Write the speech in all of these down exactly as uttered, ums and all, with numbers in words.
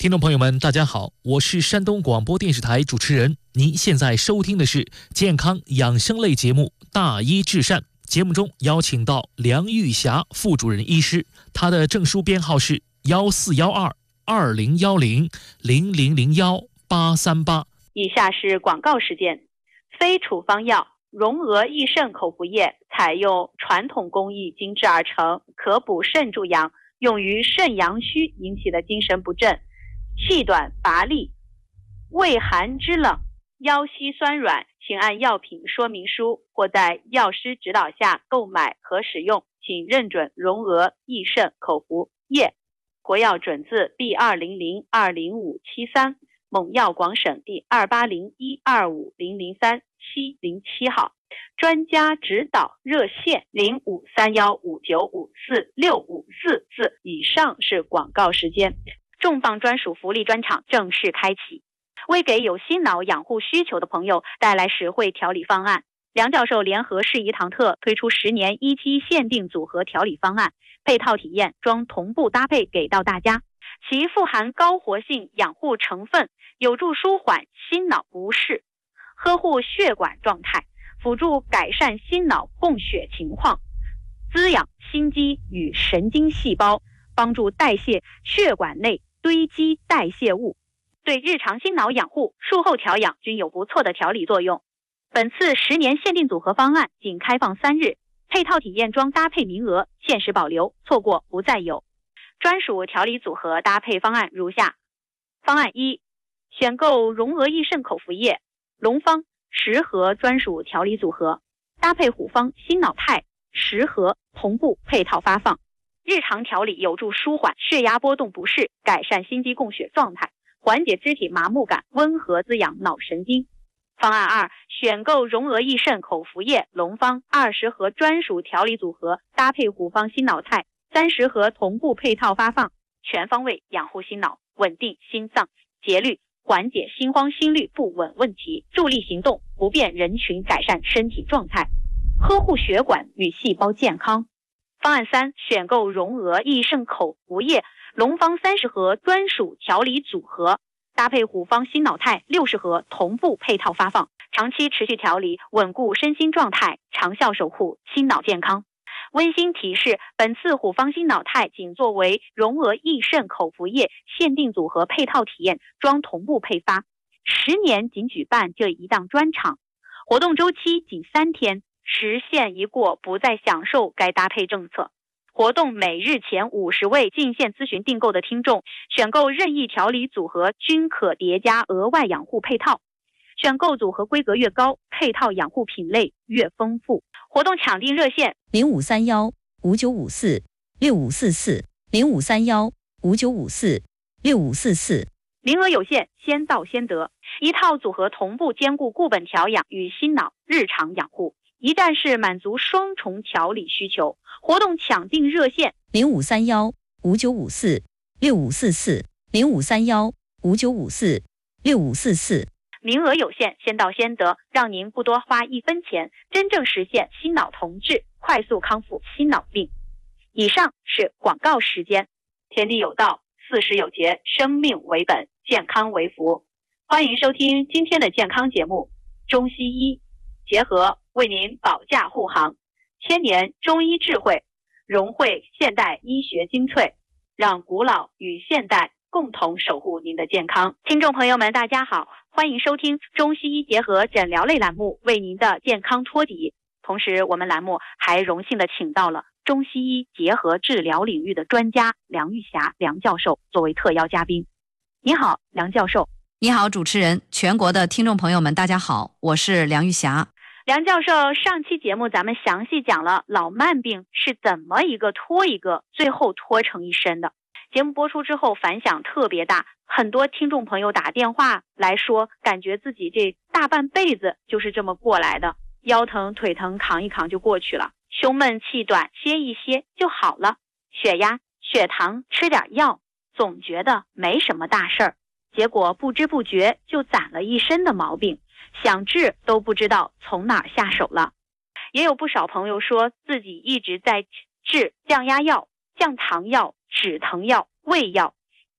听众朋友们，大家好，我是山东广播电视台主持人。您现在收听的是健康养生类节目《大医治善》。节目中邀请到梁玉霞副主任医师，她的证书编号是幺四幺二二零幺零零零零幺八三八。 以下是广告时间。非处方药荣娥益肾口服液采用传统工艺精制而成，可补肾助阳，用于肾阳虚引起的精神不振、气短乏力、畏寒肢冷、腰膝酸软，请按药品说明书或在药师指导下购买和使用，请认准荣娥益肾口服液，国药准字 B 二零零二零五七三，蒙药广省第二八零一二五零零三七零七号，专家指导热线零五三幺五九五四六五四四。以上是广告时间。重磅专属福利专场正式开启，为给有心脑养护需求的朋友带来实惠调理方案。梁教授联合适宜堂特推出十年一期限定组合调理方案，配套体验装同步搭配给到大家，其富含高活性养护成分，有助舒缓心脑不适，呵护血管状态，辅助改善心脑供血情况，滋养心肌与神经细胞，帮助代谢血管内堆积代谢物，对日常心脑养护、术后调养均有不错的调理作用。本次十年限定组合方案仅开放三日，配套体验装搭配名额限时保留，错过不再有。专属调理组合搭配方案如下：方案一，选购荣娥益肾口服液、龙方十盒专属调理组合，搭配虎方心脑肽十盒同步配套发放，日常调理有助舒缓血压波动不适，改善心肌供血状态，缓解肢体麻木感，温和滋养脑神经。方案二，选购荣娥益肾口服液、龙方二十盒专属调理组合，搭配虎方心脑肽三十盒同步配套发放，全方位养护心脑，稳定心脏节律，缓解心慌心律不稳问题，助力行动不便人群改善身体状态，呵护血管与细胞健康。方案三，选购荣娥益肾口服液、龙方三十盒专属调理组合，搭配虎方心脑肽六十盒同步配套发放，长期持续调理，稳固身心状态，长效守护心脑健康。温馨提示，本次虎方心脑肽仅作为荣娥益肾口服液限定组合配套体验装同步配发，十年仅举办这一档专场，活动周期仅三天，时限一过不再享受该搭配政策。活动每日前五十位进线咨询订购的听众，选购任意调理组合均可叠加额外养护配套，选购组合规格越高，配套养护品类越丰富。活动抢订热线零五三幺五九五四六五四四零五三幺五九五四六五四四。 名额有限，先到先得。一套组合同步兼顾固本调养与心脑日常养护，一站式满足双重调理需求。活动抢订热线零五三幺五九五四六五四四零五三幺五九五四六五四四。 名额有限，先到先得，让您不多花一分钱，真正实现心脑同治，快速康复心脑病。以上是广告时间。天地有道，四时有节，生命为本，健康为福。欢迎收听今天的健康节目，中西医结合为您保驾护航，千年中医智慧融汇现代医学精粹，让古老与现代共同守护您的健康。听众朋友们大家好，欢迎收听中西医结合诊疗类栏目，为您的健康托底。同时我们栏目还荣幸的请到了中西医结合治疗领域的专家梁玉霞梁教授作为特邀嘉宾。你好，梁教授。 你好，主持人，全国的听众朋友们大家好，我是梁玉霞。 梁教授，上期节目咱们详细讲了老慢病是怎么一个拖一个最后拖成一身的。节目播出之后反响特别大，很多听众朋友打电话来说，感觉自己这大半辈子就是这么过来的，腰疼腿疼扛一扛就过去了，胸闷气短歇一歇就好了，血压血糖吃点药，总觉得没什么大事儿，结果不知不觉就攒了一身的毛病，想治都不知道从哪儿下手了。也有不少朋友说自己一直在治降压药、降糖药、止疼药、胃药，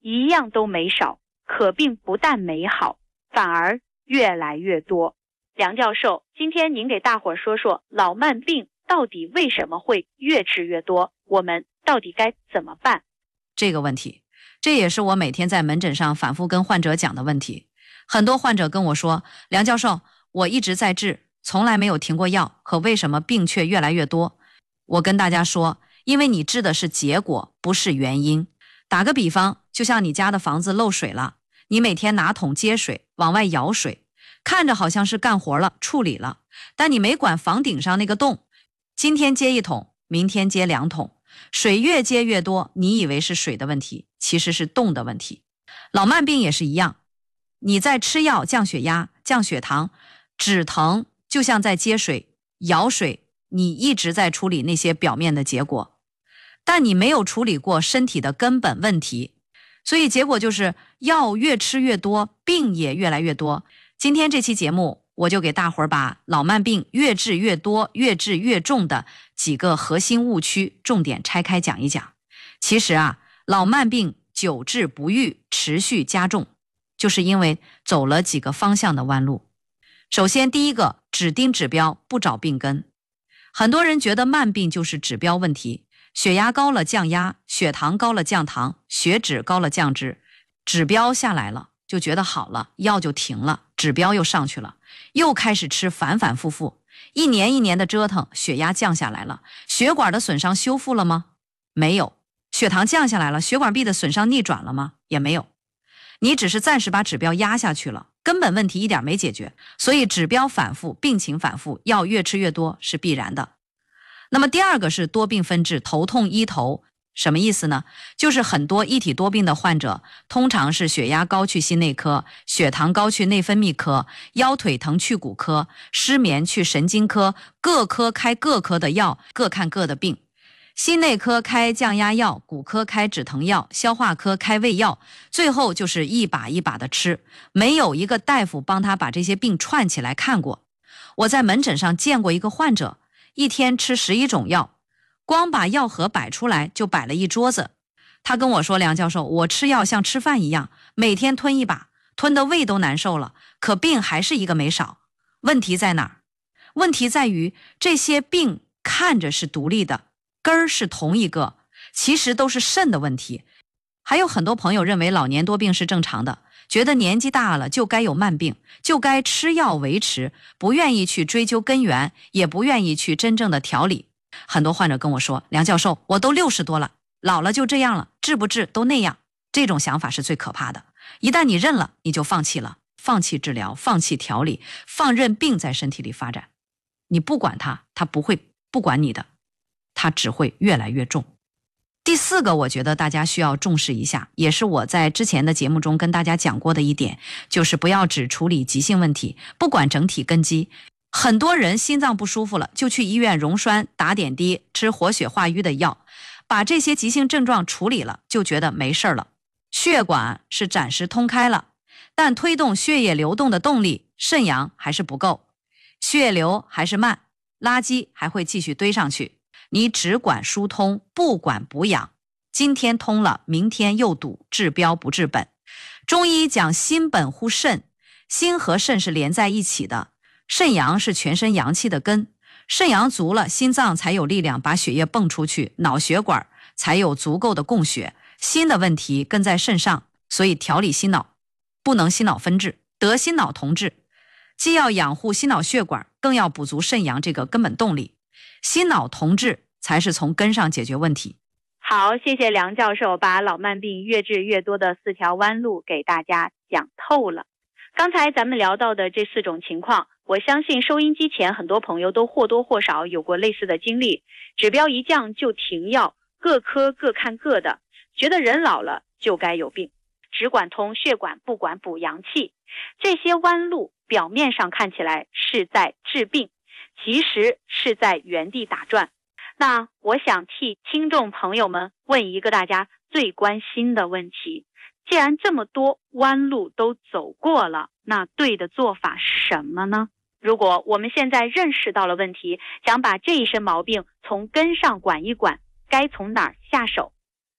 一样都没少，可病不但没好，反而越来越多。梁教授，今天您给大伙儿说说老慢病到底为什么会越治越多，我们到底该怎么办？ 这个问题，这也是我每天在门诊上反复跟患者讲的问题。很多患者跟我说，梁教授，我一直在治，从来没有停过药，可为什么病却越来越多？我跟大家说，因为你治的是结果，不是原因。打个比方，就像你家的房子漏水了，你每天拿桶接水，往外舀水，看着好像是干活了，处理了，但你没管房顶上那个洞，今天接一桶，明天接两桶，水越接越多，你以为是水的问题，其实是洞的问题。老慢病也是一样，你在吃药降血压、降血糖、止疼，就像在接水、舀水，你一直在处理那些表面的结果，但你没有处理过身体的根本问题，所以结果就是药越吃越多，病也越来越多。今天这期节目，我就给大伙儿把老慢病越治越多、越治越重的几个核心误区重点拆开讲一讲。其实啊，老慢病久治不愈，持续加重，就是因为走了几个方向的弯路。首先，第一个，只盯指标，不找病根。很多人觉得慢病就是指标问题，血压高了降压，血糖高了降糖，血脂高了降脂，指标下来了就觉得好了，药就停了，指标又上去了，又开始吃，反反复复，一年一年的折腾，血压降下来了，血管的损伤修复了吗？没有。血糖降下来了，血管壁的损伤逆转了吗？也没有。你只是暂时把指标压下去了，根本问题一点没解决，所以指标反复，病情反复，药越吃越多是必然的。那么第二个是多病分治，头痛医头。什么意思呢？就是很多一体多病的患者，通常是血压高去心内科，血糖高去内分泌科，腰腿疼去骨科，失眠去神经科，各科开各科的药，各看各的病。心内科开降压药，骨科开止疼药，消化科开胃药，最后就是一把一把的吃，没有一个大夫帮他把这些病串起来看过。我在门诊上见过一个患者，一天吃十一种药，光把药盒摆出来就摆了一桌子。他跟我说，梁教授，我吃药像吃饭一样，每天吞一把，吞的胃都难受了，可病还是一个没少。问题在哪儿？问题在于这些病看着是独立的，根儿是同一个，其实都是肾的问题。还有很多朋友认为老年多病是正常的，觉得年纪大了就该有慢病，就该吃药维持，不愿意去追究根源，也不愿意去真正的调理。很多患者跟我说，梁教授，我都六十多了，老了就这样了，治不治都那样。这种想法是最可怕的，一旦你认了，你就放弃了，放弃治疗，放弃调理，放任病在身体里发展。你不管它，它不会不管你的，它只会越来越重。第四个，我觉得大家需要重视一下，也是我在之前的节目中跟大家讲过的一点，就是不要只处理急性问题，不管整体根基。很多人心脏不舒服了，就去医院溶栓、打点滴、吃活血化瘀的药，把这些急性症状处理了，就觉得没事了。血管是暂时通开了，但推动血液流动的动力，肾阳还是不够，血流还是慢，垃圾还会继续堆上去。你只管疏通，不管补养，今天通了，明天又堵，治标不治本。中医讲心本乎肾，心和肾是连在一起的，肾阳是全身阳气的根，肾阳足了，心脏才有力量把血液泵出去，脑血管才有足够的供血。心的问题根在肾上，所以调理心脑不能心脑分治，得心脑同治，既要养护心脑血管，更要补足肾阳这个根本动力。心脑同治才是从根上解决问题。 好，谢谢梁教授把老慢病越治越多的四条弯路给大家讲透了。刚才咱们聊到的这四种情况，我相信收音机前很多朋友都或多或少有过类似的经历，指标一降就停药，各科各看各的，觉得人老了就该有病，只管通血管不管补阳气。这些弯路表面上看起来是在治病，其实是在原地打转。那我想替听众朋友们问一个大家最关心的问题，既然这么多弯路都走过了，那对的做法是什么呢？如果我们现在认识到了问题，想把这一身毛病从根上管一管，该从哪儿下手？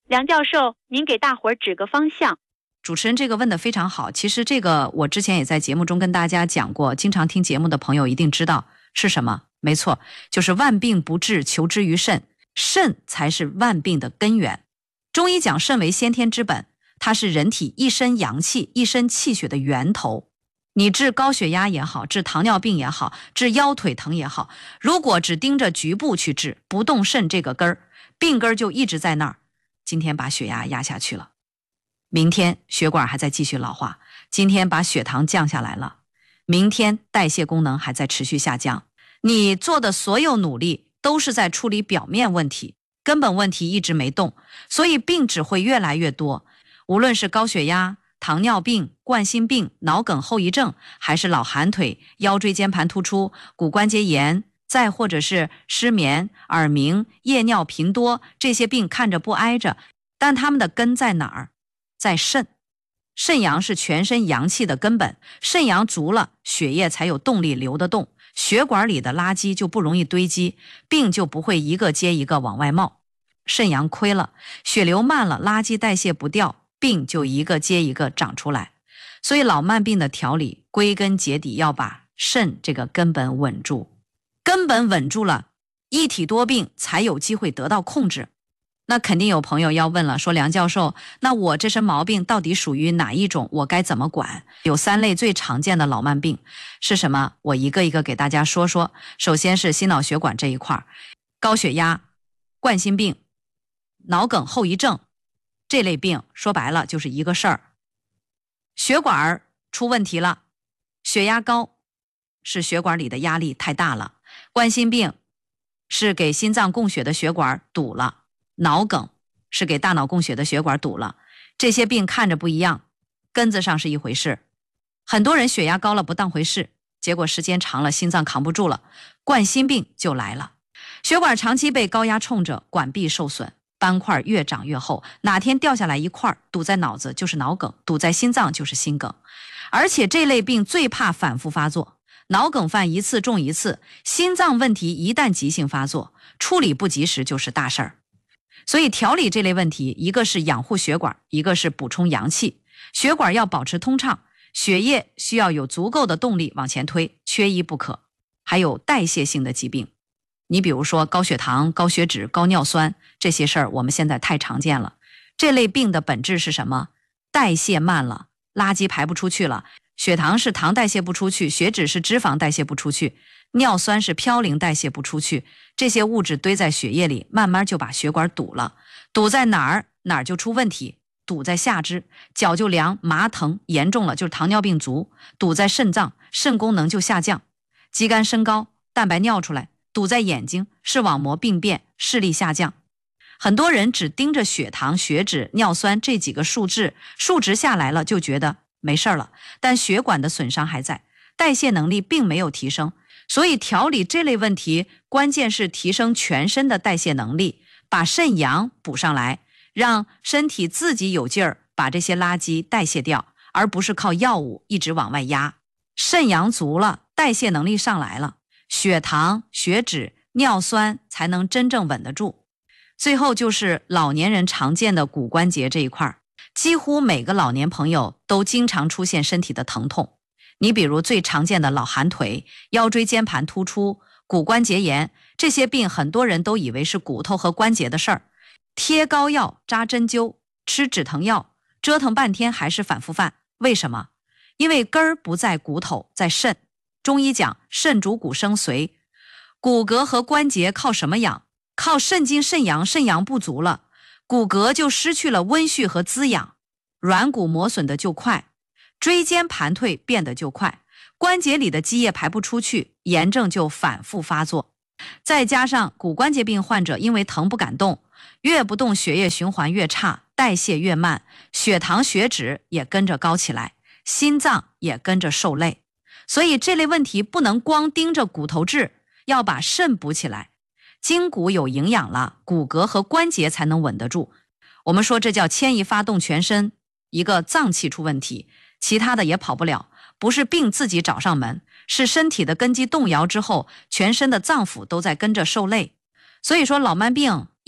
梁教授，您给大伙儿指个方向。 主持人这个问得非常好，其实这个我之前也在节目中跟大家讲过，经常听节目的朋友一定知道是什么。没错，就是万病不治，求之于肾，肾才是万病的根源。中医讲肾为先天之本，它是人体一身阳气、一身气血的源头。你治高血压也好，治糖尿病也好，治腰腿疼也好，如果只盯着局部去治，不动肾这个根儿，病根儿就一直在那儿。今天把血压压下去了，明天血管还在继续老化，今天把血糖降下来了，明天代谢功能还在持续下降。你做的所有努力都是在处理表面问题，根本问题一直没动，所以病只会越来越多。无论是高血压、糖尿病、冠心病、脑梗后遗症，还是老寒腿、腰椎间盘突出、骨关节炎，再或者是失眠、耳鸣、夜尿频多，这些病看着不挨着，但它们的根在哪儿？在肾。肾阳是全身阳气的根本，肾阳足了，血液才有动力流得动，血管里的垃圾就不容易堆积，病就不会一个接一个往外冒。肾阳亏了，血流慢了，垃圾代谢不掉，病就一个接一个长出来。所以老慢病的调理，归根结底要把肾这个根本稳住，根本稳住了，一体多病才有机会得到控制。那肯定有朋友要问了，说梁教授，那我这身毛病到底属于哪一种？我该怎么管？有三类最常见的老慢病是什么？我一个一个给大家说说。首先是心脑血管这一块，高血压、冠心病、脑梗后遗症，这类病说白了就是一个事儿，血管出问题了，血压高是血管里的压力太大了，冠心病是给心脏供血的血管堵了，脑梗是给大脑供血的血管堵了。这些病看着不一样，根子上是一回事。很多人血压高了不当回事，结果时间长了心脏扛不住了，冠心病就来了。血管长期被高压冲着，管壁受损，斑块越长越厚，哪天掉下来一块，堵在脑子就是脑梗，堵在心脏就是心梗。而且这类病最怕反复发作，脑梗犯一次中一次，心脏问题一旦急性发作，处理不及时就是大事儿。所以调理这类问题，一个是养护血管，一个是补充阳气。血管要保持通畅，血液需要有足够的动力往前推，缺一不可。还有代谢性的疾病，你比如说高血糖、高血脂、高尿酸，这些事儿我们现在太常见了。这类病的本质是什么？代谢慢了，垃圾排不出去了。血糖是糖代谢不出去，血脂是脂肪代谢不出去，尿酸是嘌呤代谢不出去，这些物质堆在血液里，慢慢就把血管堵了。堵在哪儿，哪儿就出问题。堵在下肢，脚就凉、麻疼，严重了就是糖尿病足。堵在肾脏，肾功能就下降，肌酐升高，蛋白尿出来。堵在眼睛，视网膜病变，视力下降。很多人只盯着血糖、血脂、尿酸这几个数值，数值下来了就觉得没事了，但血管的损伤还在，代谢能力并没有提升。所以调理这类问题，关键是提升全身的代谢能力，把肾阳补上来，让身体自己有劲儿把这些垃圾代谢掉，而不是靠药物一直往外压。肾阳足了，代谢能力上来了，血糖、血脂、尿酸才能真正稳得住。最后就是老年人常见的骨关节这一块，几乎每个老年朋友都经常出现身体的疼痛。你比如最常见的老寒腿、腰椎间盘突出、骨关节炎，这些病很多人都以为是骨头和关节的事儿，贴膏药、扎针灸、吃止疼药，折腾半天还是反复犯。为什么？因为根儿不在骨头，在肾。中医讲肾主骨生髓，骨骼和关节靠什么养？靠肾精肾阳，肾阳不足了，骨骼就失去了温煦和滋养，软骨磨损的就快，椎间盘退变得就快，关节里的积液排不出去，炎症就反复发作。再加上骨关节病患者因为疼不敢动，越不动血液循环越差，代谢越慢，血糖血脂也跟着高起来，心脏也跟着受累。所以这类问题不能光盯着骨头治，要把肾补起来，筋骨有营养了，骨骼和关节才能稳得住。我们说这叫牵一发动全身，一个脏器出问题，其他的也跑不了，不是病自己找上门，是身体的根基动摇之后，全身的脏腑都在跟着受累。所以说老慢病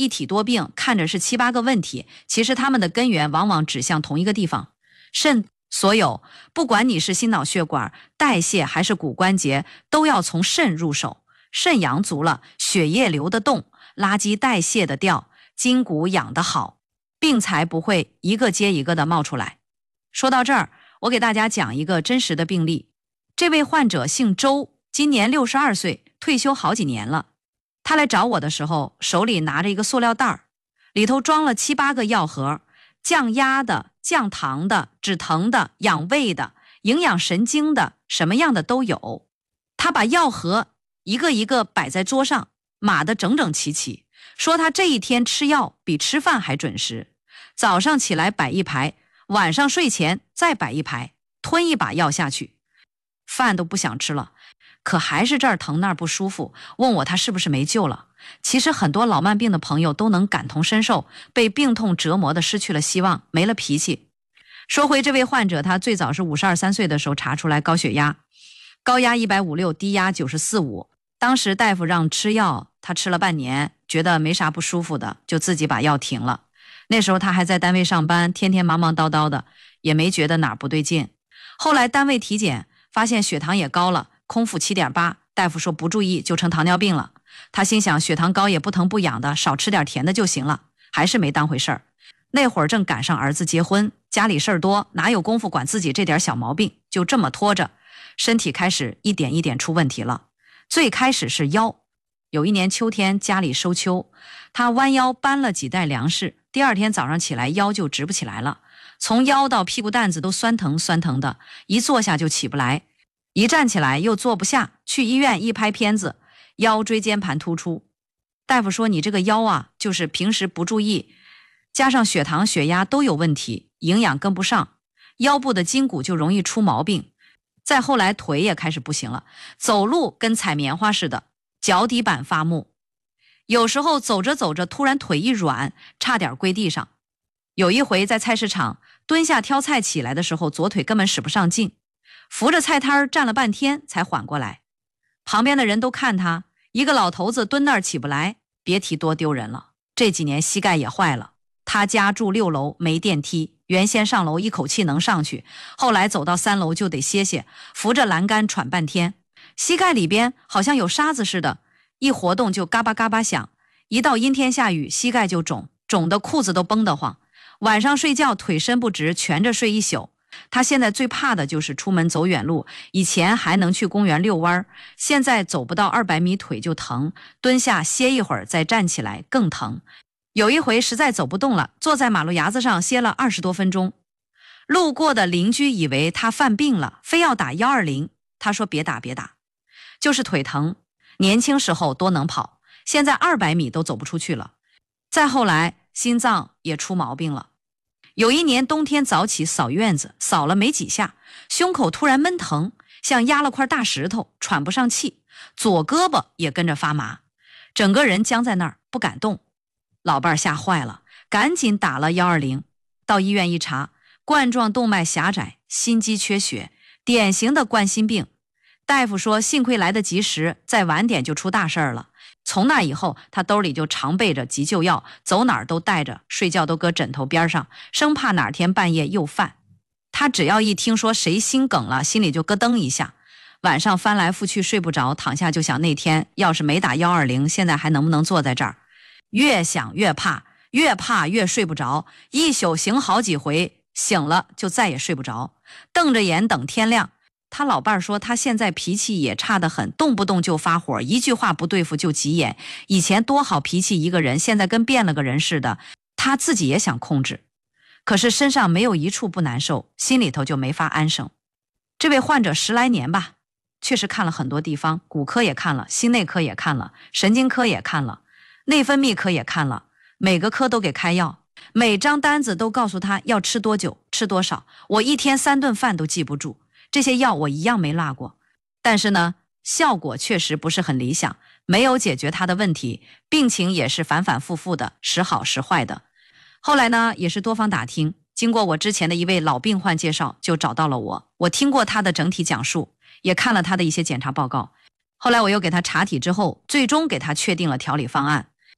一体多病，看着是七八个问题，其实它们的根源往往指向同一个地方，肾。所有，不管你是心脑血管、代谢还是骨关节，都要从肾入手。肾阳足了，血液流得动，垃圾代谢的掉，筋骨养得好，病才不会一个接一个的冒出来。说到这儿，我给大家讲一个真实的病例。这位患者姓周，今年六十二岁，退休好几年了。他来找我的时候，手里拿着一个塑料袋儿，里头装了七八个药盒，降压的、降糖的、止疼的、养胃的、营养神经的，什么样的都有。他把药盒一个一个摆在桌上，码得整整齐齐，说他这一天吃药比吃饭还准时。早上起来摆一排，晚上睡前再摆一排，吞一把药下去，饭都不想吃了，可还是这儿疼那儿不舒服，问我他是不是没救了。其实很多老慢病的朋友都能感同身受，被病痛折磨的失去了希望，没了脾气。说回这位患者，他最早是五十二三岁的时候查出来高血压，高压一百五十六，低压九十四五。当时大夫让吃药，他吃了半年，觉得没啥不舒服的，就自己把药停了。那时候他还在单位上班，天天忙忙叨叨的，也没觉得哪儿不对劲。后来单位体检发现血糖也高了，空腹 七点八， 大夫说不注意就成糖尿病了。他心想血糖高也不疼不痒的，少吃点甜的就行了，还是没当回事儿。那会儿正赶上儿子结婚，家里事儿多，哪有功夫管自己这点小毛病，就这么拖着，身体开始一点一点出问题了。最开始是腰，有一年秋天家里收秋，他弯腰搬了几袋粮食，第二天早上起来腰就直不起来了，从腰到屁股蛋子都酸疼酸疼的，一坐下就起不来，一站起来又坐不下，去医院一拍片子，腰椎间盘突出。大夫说你这个腰啊，就是平时不注意，加上血糖血压都有问题，营养跟不上，腰部的筋骨就容易出毛病。再后来腿也开始不行了，走路跟踩棉花似的，脚底板发木，有时候走着走着突然腿一软，差点跪地上。有一回在菜市场蹲下挑菜起来的时候，左腿根本使不上劲，扶着菜摊站了半天才缓过来。旁边的人都看他，一个老头子蹲那儿起不来，别提多丢人了。这几年膝盖也坏了，他家住六楼没电梯，原先上楼一口气能上去，后来走到三楼就得歇歇，扶着栏杆喘半天，膝盖里边好像有沙子似的，一活动就嘎巴嘎巴响，一到阴天下雨膝盖就肿，肿的裤子都绷得慌，晚上睡觉腿伸不直，蜷着睡一宿。他现在最怕的就是出门走远路，以前还能去公园遛弯，现在走不到二百米腿就疼，蹲下歇一会儿再站起来更疼。有一回实在走不动了，坐在马路牙子上歇了二十多分钟，路过的邻居以为他犯病了，非要打一二零，他说别打别打，就是腿疼，年轻时候多能跑，现在二百米都走不出去了。再后来心脏也出毛病了，有一年冬天早起扫院子，扫了没几下，胸口突然闷疼，像压了块大石头，喘不上气，左胳膊也跟着发麻，整个人僵在那儿不敢动。老伴儿吓坏了，赶紧打了一二零，到医院一查，冠状动脉狭窄，心肌缺血，典型的冠心病。大夫说幸亏来得及时，再晚点就出大事儿了。从那以后，他兜里就常备着急救药，走哪儿都带着，睡觉都搁枕头边上，生怕哪天半夜又犯。他只要一听说谁心梗了，心里就咯噔一下，晚上翻来覆去睡不着，躺下就想那天要是没打一二零，现在还能不能坐在这儿。越想越怕，越怕越睡不着，一宿醒好几回，醒了就再也睡不着，瞪着眼等天亮。他老伴说他现在脾气也差得很，动不动就发火，一句话不对付就急眼，以前多好脾气一个人，现在跟变了个人似的，他自己也想控制，可是身上没有一处不难受，心里头就没法安生。这位患者十来年吧，确实看了很多地方，骨科也看了，心内科也看了，神经科也看了，内分泌科也看了，每个科都给开药，每张单子都告诉他要吃多久吃多少，我一天三顿饭都记不住，这些药我一样没落过。但是呢，效果确实不是很理想，没有解决他的问题，病情也是反反复复的，时好时坏的。后来呢，也是多方打听，经过我之前的一位老病患介绍，就找到了我。我听过他的整体讲述，也看了他的一些检查报告，后来我又给他查体之后，最终给他确定了调理方案。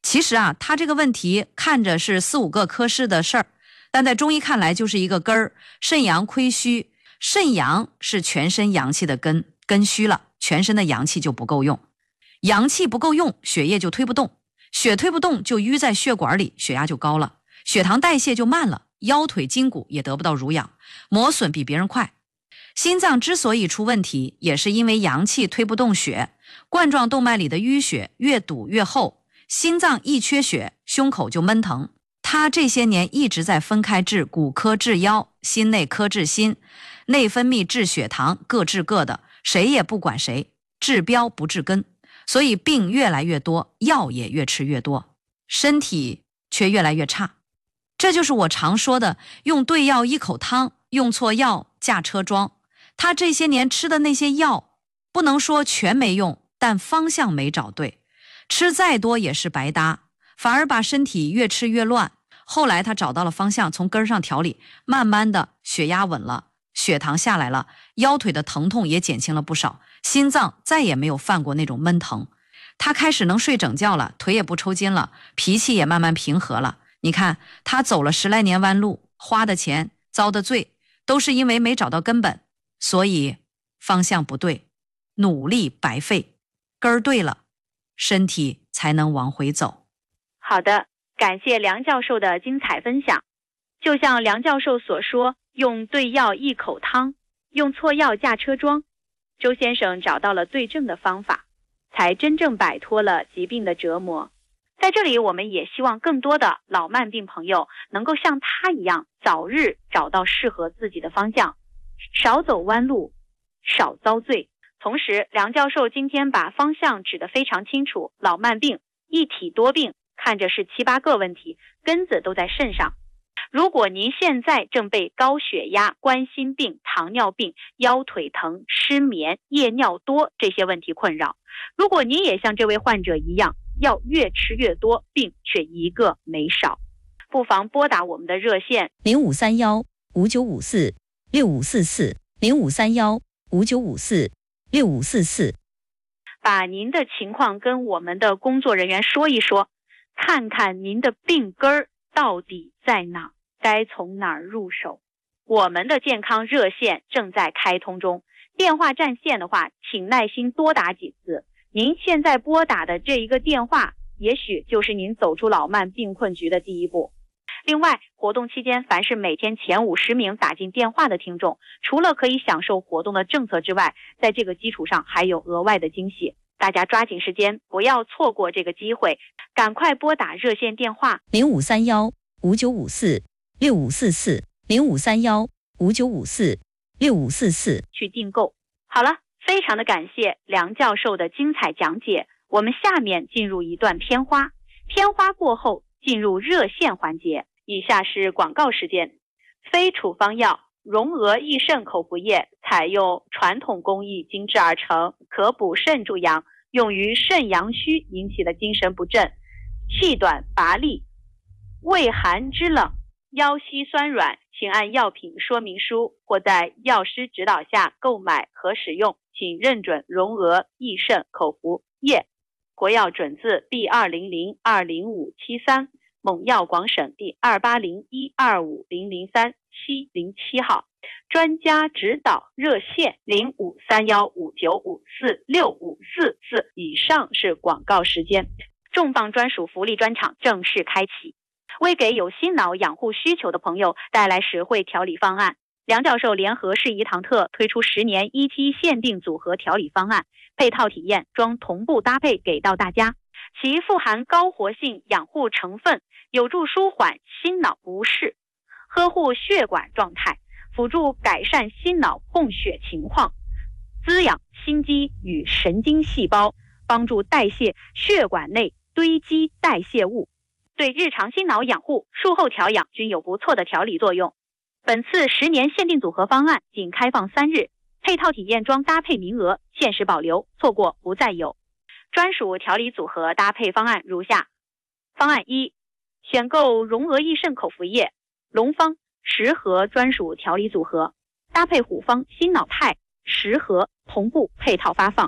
其实啊，他这个问题看着是四五个科室的事儿，但在中医看来就是一个根儿，肾阳亏虚。肾阳是全身阳气的根，根虚了，全身的阳气就不够用，阳气不够用，血液就推不动，血推不动就淤在血管里，血压就高了，血糖代谢就慢了，腰腿筋骨也得不到濡养，磨损比别人快。心脏之所以出问题，也是因为阳气推不动血，冠状动脉里的淤血越堵越厚，心脏一缺血，胸口就闷疼。他这些年一直在分开治骨科治腰，心内科治心，内分泌治血糖，各治各的，谁也不管谁，治标不治根，所以病越来越多，药也越吃越多，身体却越来越差。这就是我常说的，用对药一口汤，用错药驾车庄。他这些年吃的那些药，不能说全没用，但方向没找对，吃再多也是白搭，反而把身体越吃越乱。后来他找到了方向，从根上调理，慢慢的血压稳了，血糖下来了，腰腿的疼痛也减轻了不少，心脏再也没有犯过那种闷疼。他开始能睡整觉了，腿也不抽筋了，脾气也慢慢平和了。你看他走了十来年弯路，花的钱遭的罪，都是因为没找到根本，所以方向不对，努力白费，根儿对了，身体才能往回走。 好的，感谢梁教授的精彩分享。就像梁教授所说，用对药一口汤，用错药驾车庄。周先生找到了对症的方法，才真正摆脱了疾病的折磨。在这里，我们也希望更多的老慢病朋友能够像他一样，早日找到适合自己的方向，少走弯路，少遭罪。同时，梁教授今天把方向指得非常清楚，老慢病一体多病，看着是七八个问题，根子都在肾上。如果您现在正被高血压、冠心病、糖尿病、腰腿疼、失眠、夜尿多这些问题困扰，如果您也像这位患者一样，药越吃越多，病却一个没少，不妨拨打我们的热线零五三幺五九五四六五四四零五三幺五九五四六五四四， 把您的情况跟我们的工作人员说一说，看看您的病根儿到底在哪，该从哪儿入手。我们的健康热线正在开通中，电话占线的话，请耐心多打几次。您现在拨打的这一个电话，也许就是您走出老慢病困局的第一步。另外，活动期间，凡是每天前五十名打进电话的听众，除了可以享受活动的政策之外，在这个基础上还有额外的惊喜。大家抓紧时间，不要错过这个机会，赶快拨打热线电话零五三幺五九五四六五四四零五三幺五九五四六五四四去订购。好了，非常的感谢梁教授的精彩讲解，我们下面进入一段片花，片花过后进入热线环节。以下是广告时间。非处方药荣娥益肾口服液采用传统工艺精制而成，可补肾助阳，用于肾阳虚引起的精神不振、气短乏力、畏寒肢冷、腰膝酸软，请按药品说明书或在药师指导下购买和使用，请认准荣娥益肾口服液。国药准字 B 二零零二零五七三，蒙药广审第二八零一二五零零三七零七号，专家指导热线零五三幺五九五四六五四四。以上是广告时间，重磅专属福利专场正式开启，为给有心脑养护需求的朋友带来实惠调理方案。梁教授联合适宜堂特推出十年一期限定组合调理方案，配套体验装同步搭配给到大家，其富含高活性养护成分，有助舒缓心脑不适，呵护血管状态，辅助改善心脑供血情况，滋养心肌与神经细胞，帮助代谢血管内堆积代谢物，对日常心脑养护、术后调养均有不错的调理作用。本次十年限定组合方案仅开放三日，配套体验装搭配名额限时保留，错过不再有。专属调理组合搭配方案如下：方案一，选购荣娥益肾口服液、龙方十盒专属调理组合，搭配虎方心脑肽十盒同步配套发放。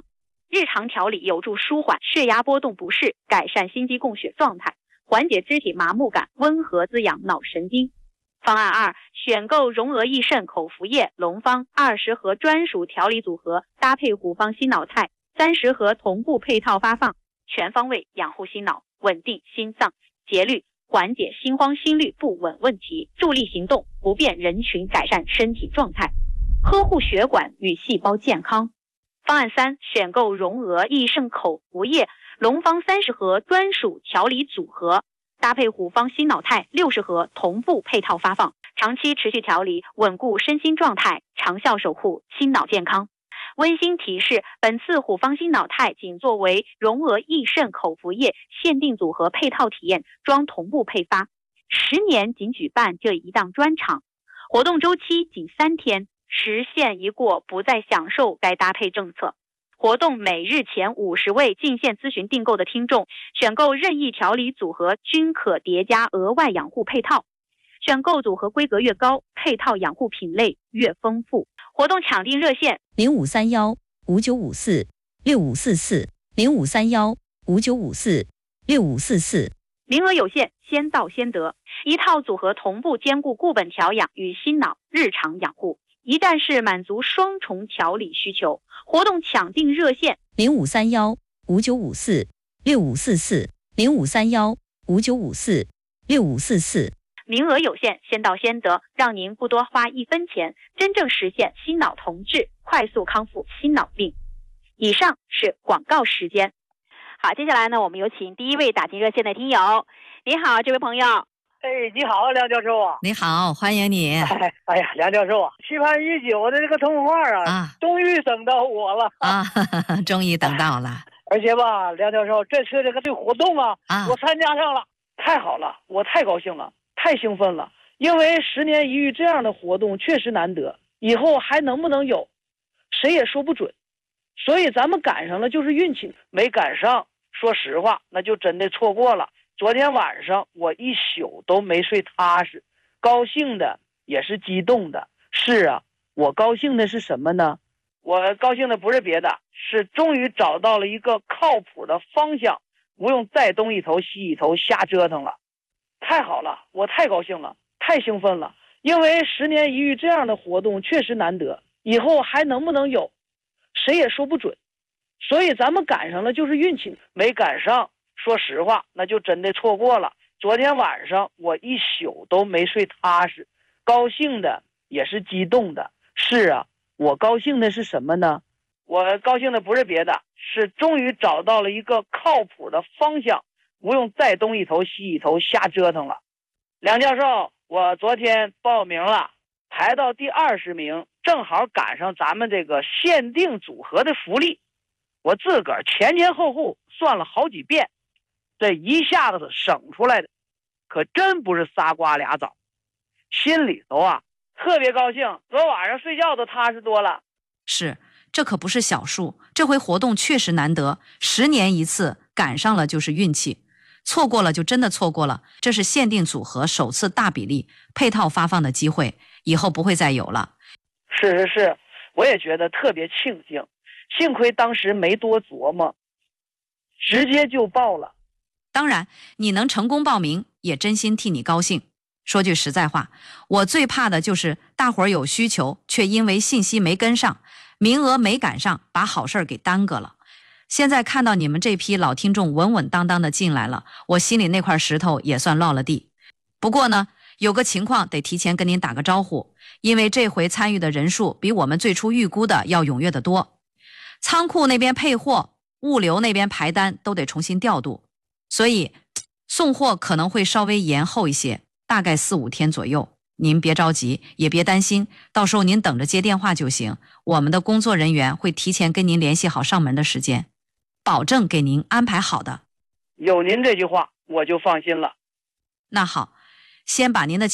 日常调理有助舒缓血压波动不适，改善心肌供血状态，缓解肢体麻木感，温和滋养脑神经。方案二，选购荣额益肾口服液龙方二十盒专属调理组合，搭配虎方心脑肽三十盒同步配套发放，全方位养护心脑，稳定心脏节律，缓解心慌心律不稳问题，助力行动不便人群改善身体状态，呵护血管与细胞健康。方案三，选购荣额益肾口服液龙方三十盒专属调理组合，搭配虎方心脑肽六十盒同步配套发放，长期持续调理，稳固身心状态，长效守护心脑健康。温馨提示，本次虎方心脑肽仅作为荣额益肾口服液限定组合配套体验，装同步配发，十年仅举办这一档专场，活动周期仅三天，时限一过不再享受该搭配政策。活动每日前五十位进线咨询订购的听众，选购任意调理组合均可叠加额外养护配套，选购组合规格越高，配套养护品类越丰富。活动抢订热线零五三幺五九五四六五四四零五三幺五九五四六五四四， 名额有限，先到先得。一套组合同步兼顾固本调养与心脑日常养护，一站式满足双重调理需求。活动抢订热线零五三幺五九五四六五四四零五三幺五九五四六五四四。 名额有限，先到先得，让您不多花一分钱，真正实现心脑同治，快速康复心脑病。以上是广告时间。好，接下来呢，我们有请第一位打进热线的听友。你好，这位朋友。 哎，你好，梁教授啊！ 你好，欢迎你。 哎，哎呀，梁教授啊，期盼已久的这个通话啊，啊终于等到我了啊！终于等到了。 而且吧，梁教授，这次这个这活动啊，啊我参加上了，太好了，我太高兴了，太兴奋了。因为十年一遇这样的活动确实难得，以后还能不能有，谁也说不准。所以咱们赶上了就是运气，没赶上，说实话，那就真的错过了。昨天晚上我一宿都没睡踏实，高兴的也是激动的。是啊，我高兴的是什么呢？我高兴的不是别的，是终于找到了一个靠谱的方向，不用再东一头西一头瞎折腾了。太好了，我太高兴了，太兴奋了。因为十年一遇这样的活动确实难得，以后还能不能有，谁也说不准。所以咱们赶上了就是运气，没赶上，说实话，那就真的错过了。昨天晚上我一宿都没睡踏实，高兴的也是激动的。是啊，我高兴的是什么呢？我高兴的不是别的，是终于找到了一个靠谱的方向，不用再东一头西一头瞎折腾了。梁教授，我昨天报名了，排到第二十名，正好赶上咱们这个限定组合的福利。我自个儿前前后后算了好几遍，这一下子省出来的，可真不是仨瓜俩枣，心里头啊特别高兴，昨晚上睡觉都踏实多了。 是，这可不是小数，这回活动确实难得，十年一次，赶上了就是运气，错过了就真的错过了。这是限定组合首次大比例配套发放的机会，以后不会再有了。 是是是，我也觉得特别庆幸，幸亏当时没多琢磨，直接就报了。 当然，你能成功报名，也真心替你高兴。说句实在话，我最怕的就是大伙儿有需求，却因为信息没跟上，名额没赶上，把好事儿给耽搁了。现在看到你们这批老听众稳稳当当的进来了，我心里那块石头也算落了地。不过呢，有个情况得提前跟您打个招呼，因为这回参与的人数比我们最初预估的要踊跃得多。仓库那边配货，物流那边排单都得重新调度，所以送货可能会稍微延后一些，大概四五天左右。您别着急，也别担心，到时候您等着接电话就行，我们的工作人员会提前跟您联系好上门的时间，保证给您安排好的。 有您这句话，我就放心了。 那好，先把您的